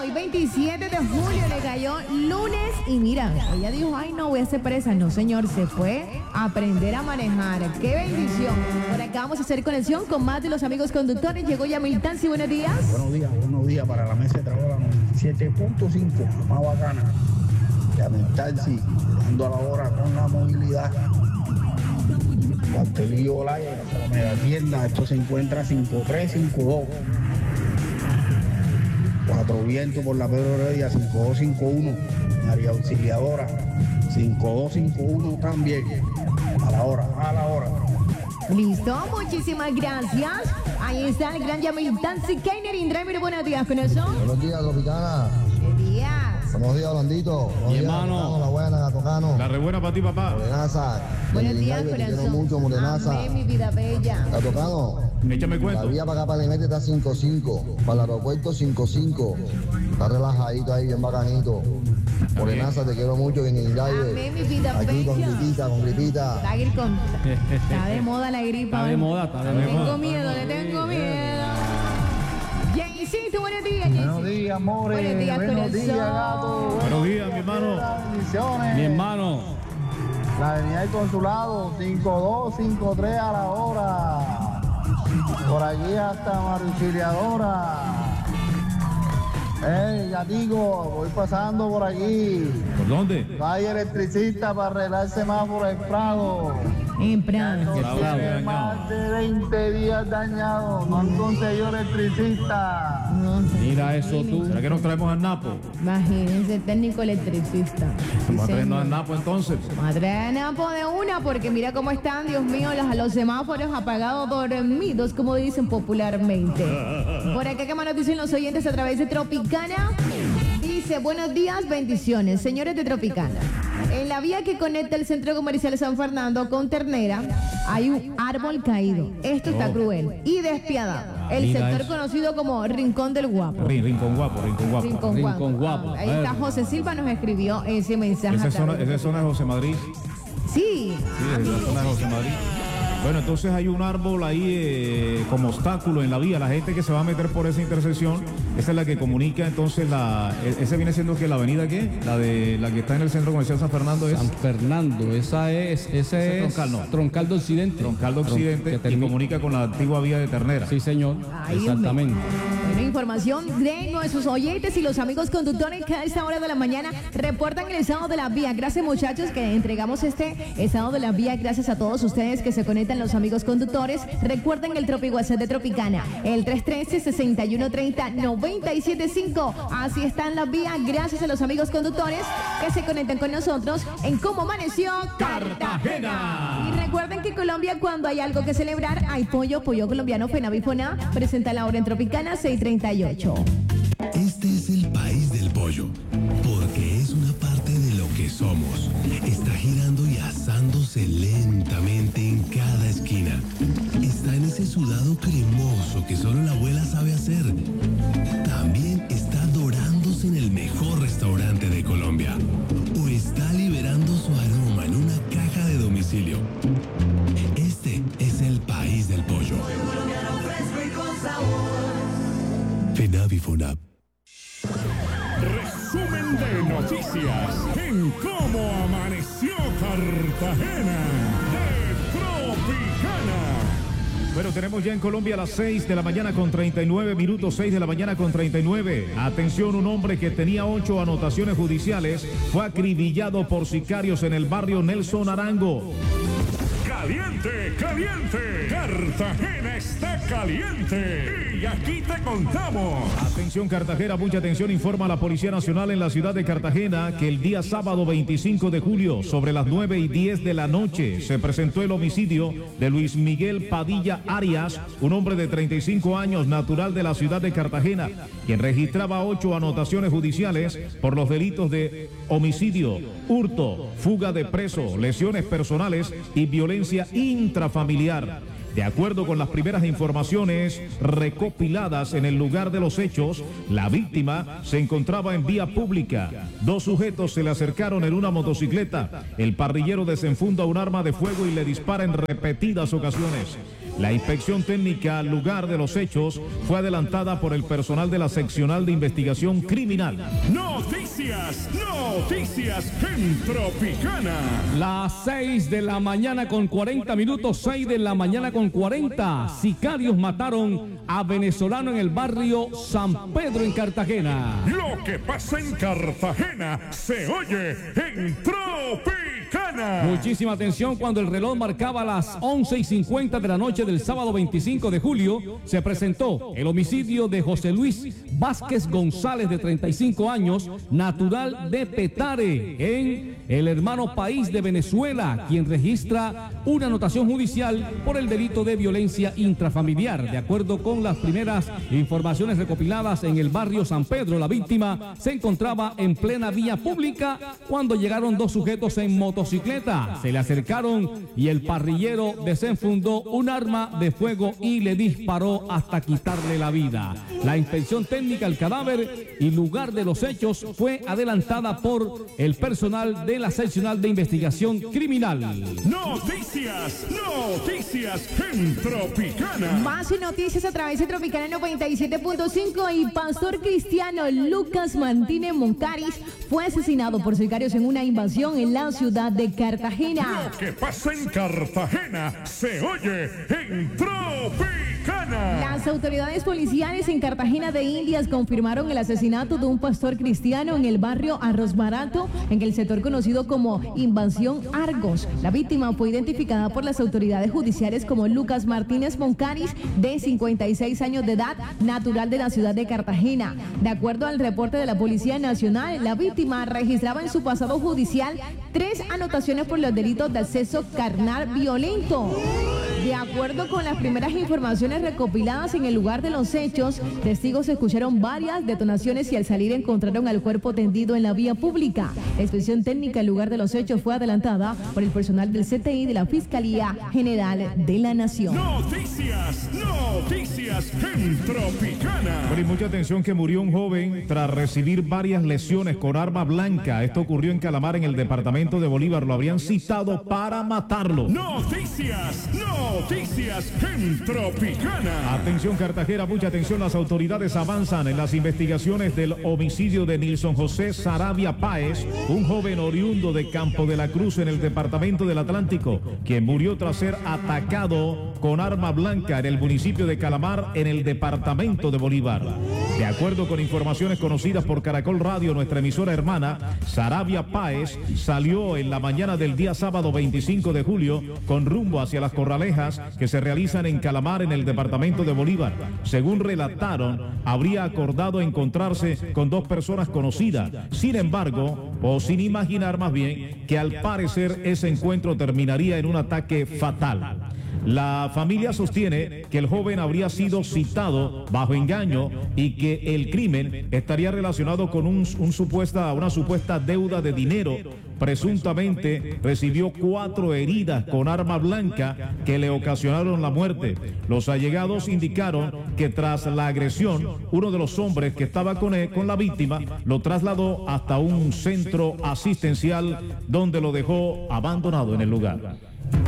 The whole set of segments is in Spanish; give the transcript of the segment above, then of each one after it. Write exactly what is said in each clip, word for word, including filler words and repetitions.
hoy veintisiete de julio le cayó lunes y mira, ella dijo, ay no, voy a ser presa. No señor, se fue a aprender a manejar. ¡Qué bendición! Por acá vamos a hacer conexión con más de los amigos conductores. Llegó Yamil Tansi, buenos días. Buenos días, buenos días para la mesa de trabajo, la noventa y siete punto cinco, más bacana. Yamil Tansi, dando a la hora con la movilidad. Cuartelillo Olaya, la mega tienda, esto se encuentra cinco tres cinco dos. Cuatro Vientos por la Pedro Heredia, cinco dos cinco uno. María Auxiliadora, cinco dos cinco uno también. A la hora, a la hora. Listo, muchísimas gracias. Ahí está el gran Yamil Tansi, Keiner Indremer. Buenos días, con eso. Buenos días, Tropicana. Buenos días. Buenos días, Holandito. Buenos Mi días, hermano. Gatocano, la buena, Gatocano. La re buena para ti, papá. Morenaza. Buenos días, Te quiero corazón. mucho, Morenaza. Amén, mi vida bella. Gatocano. Échame La cuento. vía para acá, para el Lemete está cinco cinco. Para el aeropuerto cinco cinco. Está relajadito ahí, bien bacanito. Morenaza, te quiero mucho, que ni Amén, mi vida Aquí con bella. gripita, con gripita. Está, gri- con- está de moda la gripa. Está de ¿eh? moda, está de Le moda. tengo miedo, le tengo miedo. Jaycito, buenos días, Buenos Jaycito. días, amores. Buenos días, Buenos días, corazón. gato. Buenos días, mi hermano. Bendiciones. Mi hermano. La avenida del Consulado, cinco dos cinco tres a la hora. Por allí hasta Mariciliadora. Ey, gatico, voy pasando por aquí. ¿Por dónde? No hay electricista para arreglar el semáforo del Prado. En Prado. Prado, Tiene dañado. más de veinte días dañados. No han conseguido electricista. No sé. Mira eso tú. ¿Será que nos traemos al Napo? Imagínense, técnico electricista. Vamos a Sí, traernos al señor. Napo entonces. Vamos a traer a Napo de una, porque mira cómo están, Dios mío, los, los semáforos apagados dormidos, como dicen popularmente. Por acá, ¿qué más nos dicen los oyentes a través de Tropicana? Dice, buenos días, bendiciones, señores de Tropicana. En la vía que conecta el Centro Comercial San Fernando con Ternera, hay un árbol caído. Esto está Oh. cruel y despiadado. El Mira sector eso. conocido como Rincón del Guapo. Rin- Rincón guapo, rincón guapo. Rincón Guapo. Rincón guapo. Ahí está Bueno. José Silva, nos escribió ese mensaje. Esa a es zona, través esa es zona de José Madrid. Sí. Sí, es la zona de José Madrid. Bueno, entonces hay un árbol ahí eh, como obstáculo en la vía. La gente que se va a meter por esa intersección, esa es la que comunica entonces la... e- Ese viene siendo que la avenida, ¿qué? La de la que está en el Centro Comercial San Fernando es... San Fernando, esa es, ese Ese es Troncal, no. Troncal de Occidente. Troncal de Occidente Que y termina- comunica con la antigua vía de Ternera. Sí, señor. Ay, Dios Exactamente. mío. Bueno, información de nuestros oyentes y los amigos conductores que a esta hora de la mañana reportan el estado de la vía. Gracias, muchachos, que entregamos este estado de la vía. Gracias a todos ustedes que se conectan, los amigos conductores. Recuerden el Tropi WhatsApp de Tropicana, el tres uno tres, seis uno tres cero, nueve siete cinco. Así están las vías. Gracias a los amigos conductores que se conectan con nosotros en Cómo Amaneció Cartagena. Y recuerden que Colombia, cuando hay algo que celebrar, hay pollo, pollo colombiano, Fenavifona, presenta la hora en Tropicana seis treinta y ocho. Este es el país del pollo, porque es una parte de lo que somos. Está girando y asándose lentamente en cada esquina. Está en ese sudado cremoso que solo la abuela sabe hacer. También está dorándose en el mejor restaurante de Colombia. O está liberando su aroma en una caja de domicilio. Este es el país del pollo. Fenavifona. Resumen de noticias en Cómo Amaneció Cartagena de Tropicana. Bueno, tenemos ya en Colombia las seis de la mañana con treinta y nueve minutos, seis de la mañana con treinta y nueve. Atención, un hombre que tenía ocho anotaciones judiciales fue acribillado por sicarios en el barrio Nelson Arango. Caliente, caliente, Cartagena está caliente y aquí te contamos. Atención Cartagena, mucha atención, informa la Policía Nacional en la ciudad de Cartagena que el día sábado veinticinco de julio, sobre las nueve y diez de la noche, se presentó el homicidio de Luis Miguel Padilla Arias, un hombre de treinta y cinco años, natural de la ciudad de Cartagena, quien registraba ocho anotaciones judiciales por los delitos de homicidio, hurto, fuga de preso, lesiones personales y violencia intrafamiliar. De acuerdo con las primeras informaciones recopiladas en el lugar de los hechos, la víctima se encontraba en vía pública. Dos sujetos se le acercaron en una motocicleta. El parrillero desenfunda un arma de fuego y le dispara en repetidas ocasiones. La inspección técnica al lugar de los hechos fue adelantada por el personal de la seccional de investigación criminal. Noticias, noticias en Tropicana. Las seis de la mañana con cuarenta minutos, seis de la mañana con cuarenta. Sicarios mataron a venezolano en el barrio San Pedro en Cartagena. Lo que pasa en Cartagena se oye en Tropicana. Muchísima atención, cuando el reloj marcaba las once y cincuenta de la noche del sábado veinticinco de julio, se presentó el homicidio de José Luis Vázquez González, de treinta y cinco años, natural de Petare, en el hermano país de Venezuela, quien registra una anotación judicial por el delito de violencia intrafamiliar. De acuerdo con las primeras informaciones recopiladas en el barrio San Pedro, la víctima se encontraba en plena vía pública cuando llegaron dos sujetos en motocicleta. Se le acercaron y el parrillero desenfundó un arma de fuego y le disparó hasta quitarle la vida. La inspección técnica al cadáver y lugar de los hechos fue adelantada por el personal de la seccional de investigación criminal. Noticias, noticias en Tropicana. Más noticias a través de Tropicana noventa y siete punto cinco. Y pastor cristiano Lucas Martínez Moncaris fue asesinado por sicarios en una invasión en la ciudad de Cartagena. Lo que pasa en Cartagena se oye en Tropicana. Las autoridades policiales en Cartagena de Indias confirmaron el asesinato de un pastor cristiano en el barrio Arroz Barato, en el sector conocido como Invasión Argos. La víctima fue identificada por las autoridades judiciales como Lucas Martínez Moncaris, de cincuenta y seis años de edad, natural de la ciudad de Cartagena. De acuerdo al reporte de la Policía Nacional, la víctima registraba en su pasado judicial tres anotaciones por los delitos de acceso carnal violento. De acuerdo con las primeras informaciones recopiladas en el lugar de los hechos, testigos escucharon varias detonaciones y al salir encontraron al cuerpo tendido en la vía pública. La inspección técnica al lugar de los hechos fue adelantada por el personal del C T I de la Fiscalía General de la Nación. Noticias, noticias en Tropicana. Pero y mucha atención, que murió un joven tras recibir varias lesiones con arma blanca. Esto ocurrió en Calamar, en el departamento de Bolívar. Lo habrían citado para matarlo. Noticias, noticias en Tropicana. Atención Cartagena, mucha atención, las autoridades avanzan en las investigaciones del homicidio de Nilson José Saravia Páez, un joven oriundo de Campo de la Cruz en el departamento del Atlántico, quien murió tras ser atacado con arma blanca en el municipio de Calamar, en el departamento de Bolívar. De acuerdo con informaciones conocidas por Caracol Radio, nuestra emisora hermana, Saravia Páez salió en la mañana del día sábado veinticinco de julio con rumbo hacia las corralejas que se realizan en Calamar, en el departamento de Bolívar. Según relataron, habría acordado encontrarse con dos personas conocidas. Sin embargo, o sin imaginar más bien, que al parecer ese encuentro terminaría en un ataque fatal. La familia sostiene que el joven habría sido citado bajo engaño y que el crimen estaría relacionado con un, un supuesta, una supuesta deuda de dinero. Presuntamente recibió cuatro heridas con arma blanca que le ocasionaron la muerte. Los allegados indicaron que tras la agresión, uno de los hombres que estaba con, él, con la víctima lo trasladó hasta un centro asistencial donde lo dejó abandonado en el lugar.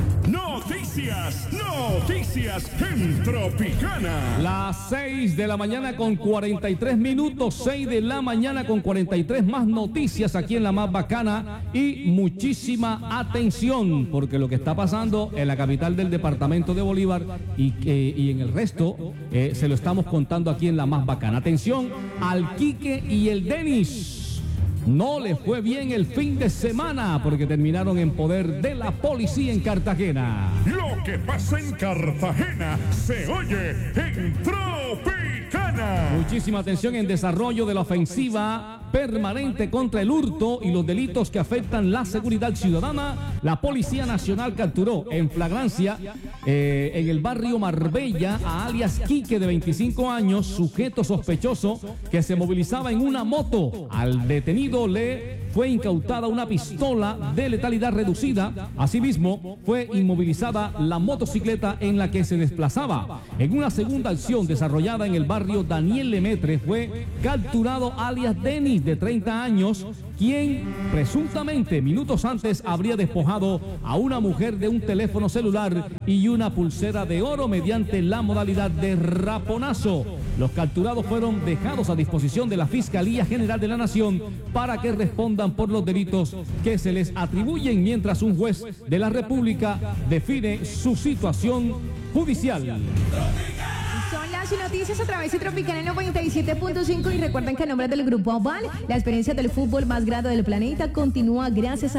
Noticias, noticias en Tropicana. Las seis de la mañana con cuarenta y tres minutos, seis de la mañana con cuarenta y tres, más noticias aquí en la más bacana y muchísima atención, porque lo que está pasando en la capital del departamento de Bolívar y, eh, y en el resto eh, se lo estamos contando aquí en la más bacana. Atención al Quique y el Denis. No les fue bien el fin de semana porque terminaron en poder de la policía en Cartagena. Lo que pasa en Cartagena se oye en Tropicana. Muchísima atención en desarrollo de la ofensiva permanente contra el hurto y los delitos que afectan la seguridad ciudadana. La Policía Nacional capturó en flagrancia eh, en el barrio Marbella a alias Quique, de veinticinco años, sujeto sospechoso que se movilizaba en una moto. Al detenido le fue incautada una pistola de letalidad reducida. Asimismo, fue inmovilizada la motocicleta en la que se desplazaba. En una segunda acción desarrollada en el barrio Daniel Lemetre, fue capturado alias Denis, de treinta años, quien presuntamente minutos antes habría despojado a una mujer de un teléfono celular y una pulsera de oro mediante la modalidad de raponazo. Los capturados fueron dejados a disposición de la Fiscalía General de la Nación para que respondan por los delitos que se les atribuyen mientras un juez de la República define su situación judicial. Son las noticias a través de Tropical noventa y siete punto cinco y recuerden que a nombre del Grupo Aval, la experiencia del fútbol más grande del planeta continúa gracias a